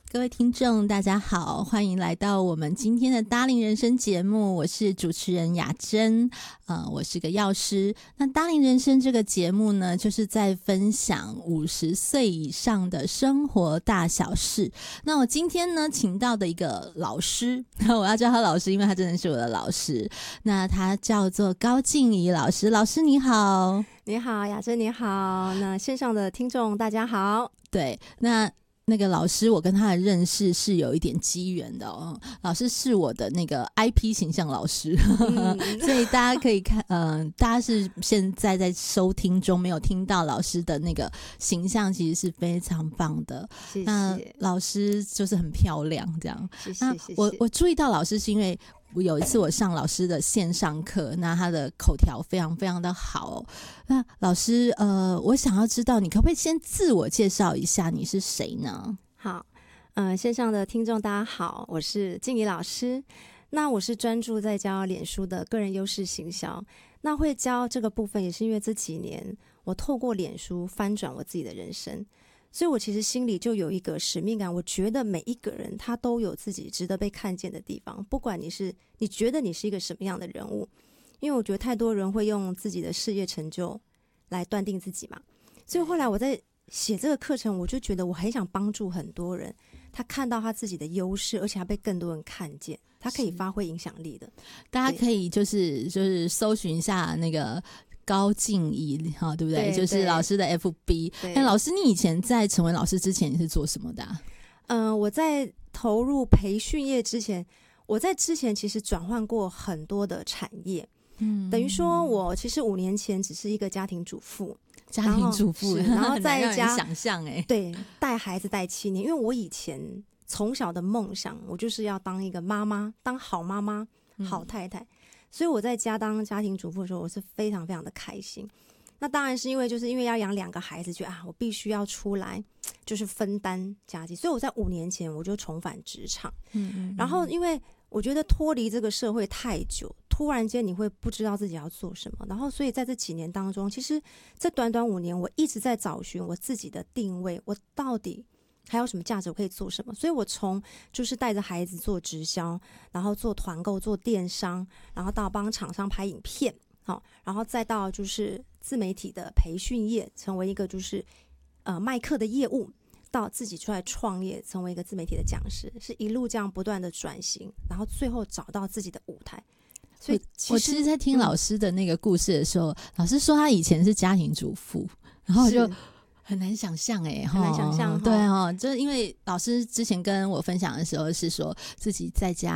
各位听众大家好，欢迎来到我们今天的搭龄人生节目，我是主持人雅珍，我是个药师。那搭龄人生这个节目呢，就是在分享50岁以上的生活大小事。那我今天呢请到的一个老师，我要叫他老师，因为他真的是我的老师，那他叫做高静怡老师。老师你好。 你好，雅珍你好，那线上的听众大家好。 对，那个老师我跟他的认识是有一点机缘的哦，老师是我的那个 IP 形象老师，所以大家可以看大家是现在在收听中没有听到老师的那个形象其实是非常棒的， 谢谢。 那老师就是很漂亮这样， 谢谢。 我注意到老师是因为有一次我上老师的线上课，那他的口条非常非常的好哦。那老师我想要知道你可不可以先自我介绍一下你是谁呢？ 好，线上的听众大家好，我是静怡老师。那我是专注在教脸书的个人优势行销，那会教这个部分也是因为这几年我透过脸书翻转我自己的人生，所以我其实心里就有一个使命感，我觉得每一个人他都有自己值得被看见的地方，不管你觉得你是一个什么样的人物，因为我觉得太多人会用自己的事业成就来断定自己嘛，所以后来我在写这个课程，我就觉得我很想帮助很多人，他看到他自己的优势，而且他被更多人看见，他可以发挥影响力的。 大家可以就是搜寻一下那个高静怡，对不对？就是老师的 FB。老师，你以前在成为老师之前你是做什么的我在投入培训业之前，我在之前其实转换过很多的产业，等于说我其实5年前只是一个家庭主妇， 然后在家想象对，带孩子带7年，因为我以前从小的梦想，我就是要当一个妈妈，当好妈妈、好太太，所以我在家当家庭主妇的时候，我是非常非常的开心。那当然是因为要养2个孩子，觉得我必须要出来就是分担家计，所以我在5年前我就重返职场。然后因为我觉得脱离这个社会太久，突然间你会不知道自己要做什么，然后所以在这几年当中，其实这短短5年我一直在找寻我自己的定位，我到底还有什么价值，我可以做什么。所以我从就是带着孩子做直销，然后做团购、做电商，然后到帮厂商拍影片，然后再到就是自媒体的培训业，成为一个就是卖课的业务，到自己出来创业，成为一个自媒体的讲师，是一路这样不断的转型，然后最后找到自己的舞台。所以我其实在听老师的那个故事的时候，老师说他以前是家庭主妇，然后就很难想象很难想象， 对就是因为老师之前跟我分享的时候是说自己在家